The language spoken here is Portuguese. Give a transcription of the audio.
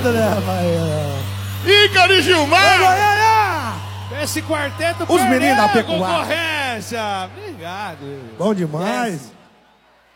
medo, né, Havaiana? Ícaro e Gilmar! Havaiana! Esse quarteto Os meninos da pecuária. concorrência. Obrigado. Bom demais.